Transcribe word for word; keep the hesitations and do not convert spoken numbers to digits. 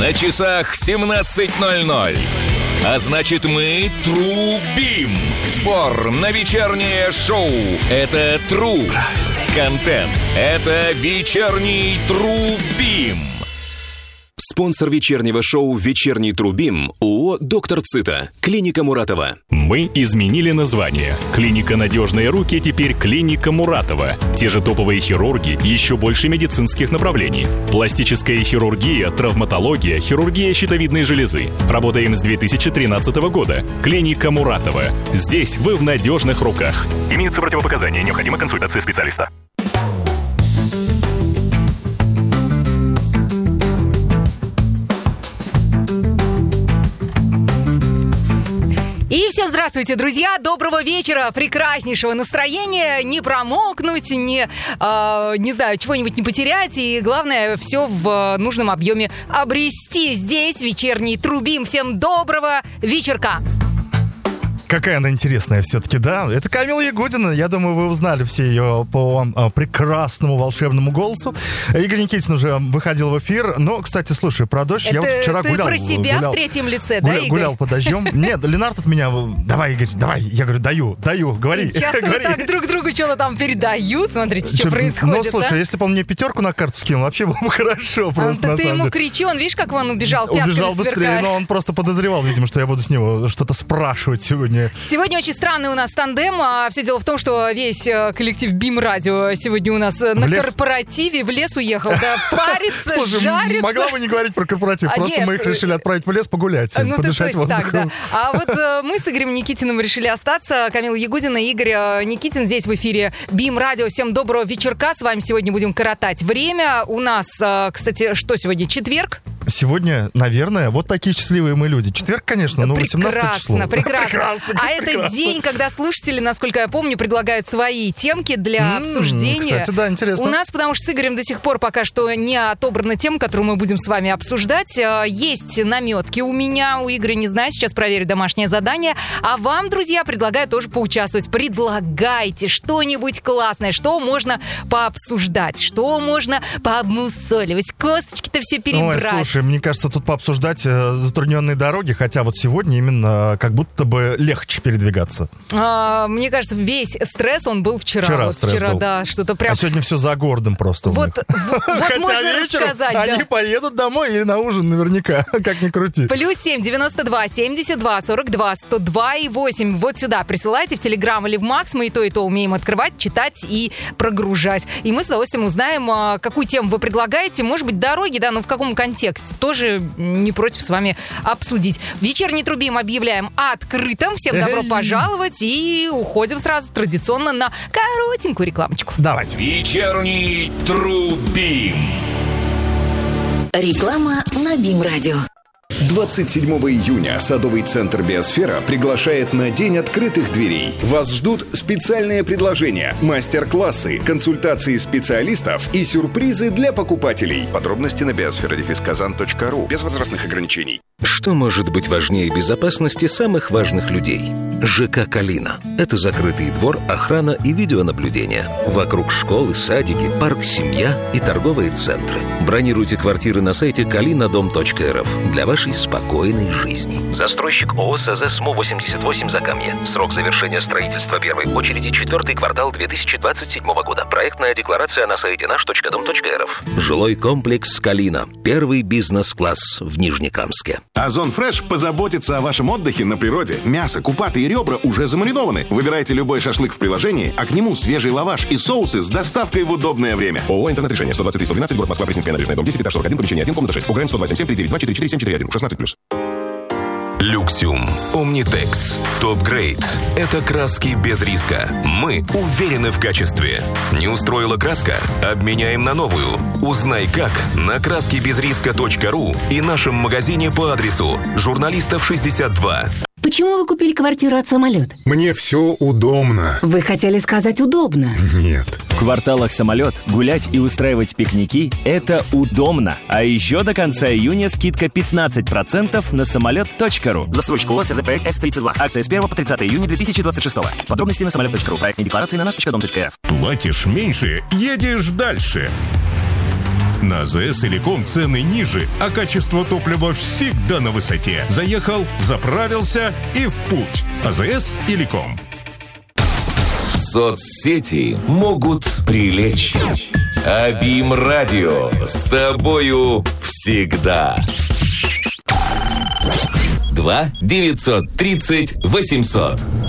На часах семнадцать ноль ноль. А значит, мы трубим. Сбор на вечернее шоу. Это тру. Контент. Это вечерний трубим. Спонсор вечернего шоу «Вечерний трубим» ООО «Доктор Цита». Клиника Муратова. Мы изменили название. Клиника «Надежные руки» теперь клиника Муратова. Те же топовые хирурги, еще больше медицинских направлений. Пластическая хирургия, травматология, хирургия щитовидной железы. Работаем с две тысячи тринадцатого года. Клиника Муратова. Здесь вы в надежных руках. Имеются противопоказания. Необходима консультация специалиста. И всем здравствуйте, друзья! Доброго вечера, прекраснейшего настроения, не промокнуть, не, э, не знаю, чего-нибудь не потерять, и главное, все в нужном объеме обрести. Здесь вечерний трубим. Всем доброго вечерка! Какая она интересная все-таки, да? Это Камила Ягудина. Я думаю, вы узнали все ее по а, прекрасному волшебному голосу. Игорь Никитин уже выходил в эфир. Но, кстати, слушай, про дождь Это я вот вчера ты гулял. про себя гулял, в третьем лице, гуля, да, Игорь? Гулял под дождем. Нет, Ленард от меня... Давай, Игорь, давай. Я говорю, даю, даю, говори. И часто говори. вы так друг другу что-то там передают. Смотрите, что происходит, Ну, слушай, да? если бы он мне пятерку на карту скинул, вообще было бы хорошо просто, а, на ты самом ему деле. кричи, он, видишь, как он убежал, пятками Убежал быстрее, сверкая. но он просто подозревал, видимо, что я буду с него что-то спрашивать сегодня. Сегодня очень странный у нас тандем. А все дело в том, что весь коллектив БИМ Радио сегодня у нас на лес? корпоративе в лес уехал, да, париться, Слушай, жариться. могла бы не говорить про корпоратив, А просто нет. мы их решили отправить в лес погулять, Ну, подышать то есть так, воздухом. да. А вот э, мы с Игорем Никитиным решили остаться. Камила Ягудина и Игорь э, Никитин здесь в эфире БИМ Радио. Всем доброго вечерка. С вами сегодня будем коротать время. У нас, э, кстати, что сегодня? Четверг? Сегодня, наверное, вот такие счастливые мы люди. Четверг, конечно, но восемнадцатое число. Прекрасно, прекрасно. Прекрасно, А это прекрасно. день, когда слушатели, насколько я помню, предлагают свои темки для М-м, обсуждения. кстати, да, интересно. У нас, потому что с Игорем до сих пор пока что не отобрана тема, которую мы будем с вами обсуждать. Э, Есть наметки у меня, у Игоря не знаю, сейчас проверю домашнее задание. А вам, друзья, предлагаю тоже поучаствовать. Предлагайте что-нибудь классное, что можно пообсуждать, что можно пообмусоливать, косточки-то все перебрать. Ой, слушай, мне кажется, тут пообсуждать э, затрудненные дороги, хотя вот сегодня именно как будто бы легче передвигаться. А, мне кажется, весь стресс, он был вчера. Вчера вот стресс вчера, был. да, что-то прям... А сегодня все за городом просто у Вот, них. вот, вот Хотя можно вечером рассказать, они да. поедут домой или на ужин наверняка, как ни крути. Плюс семь девяносто два семьдесят два сорок два сто два и восемь. Вот сюда присылайте в Телеграм или в Макс. Мы и то, и то умеем открывать, читать и прогружать. И мы с удовольствием узнаем, а, какую тему вы предлагаете. Может быть, дороги, да, но в каком контексте. Тоже не против с вами обсудить. Вечерний трубим объявляем открытым. Всем добро Эй. пожаловать. И уходим сразу традиционно на коротенькую рекламочку. Давайте. Вечерний трубим. Реклама на БИМ Радио. двадцать седьмого июня Садовый центр «Биосфера» приглашает на День открытых дверей. Вас ждут специальные предложения, мастер-классы, консультации специалистов и сюрпризы для покупателей. Подробности на биосфера дефис казан точка ру. Без возрастных ограничений. Что может быть важнее безопасности самых важных людей? ЖК «Калина». Это закрытый двор, охрана и видеонаблюдение. Вокруг школы, садики, парк, семья и торговые центры. Бронируйте квартиры на сайте калина дом точка эр эф для вашей спокойной жизни. Застройщик ООО САЗ СМУ восемьдесят восемь Закамье. Срок завершения строительства первой очереди четвертый квартал две тысячи двадцать седьмого года. Проектная декларация на сайте наш точка дом точка эр эф. Жилой комплекс «Калина». Первый бизнес-класс в Нижнекамске. Озон Фреш позаботится о вашем отдыхе на природе. Мясо, купаты и ребра уже замаринованы. Выбирайте любой шашлык в приложении, а к нему свежий лаваш и соусы с доставкой в удобное время. ООО «Интернет-решение» сто двадцать три сто двенадцать, город Москва, Пресненская набережная, дом десять, этаж сорок один, помещение один, комната шесть. УГРН сто два семь семь три девять два четыре четыре семь четыре один, шестнадцать плюс. Люксиум. Омнитекс. Топ-грейд. Это краски без риска. Мы уверены в качестве. Не устроила краска? Обменяем на новую. Узнай как на краски без риска точка ру и нашем магазине по адресу Журналистов шестьдесят два. Почему вы купили квартиру от «Самолет»? Мне все удобно. Вы хотели сказать «удобно». Нет. В кварталах «Самолет» гулять и устраивать пикники – это удобно. А еще до конца июня скидка пятнадцать процентов на самолет точка ру. Застройщик ООО СЗП С тридцать два. Акция с первого по тридцатое июня две тысячи двадцать шестого. Подробности на самолет точка ру. Проектные декларации на наш точка дом точка эр эф. Платишь меньше, едешь дальше. На АЗС Иликом цены ниже, а качество топлива всегда на высоте. Заехал, заправился и в путь. АЗС Иликом. Соцсети могут прилечь. Абим Радио с тобою всегда. два девятьсот тридцать восемьсот.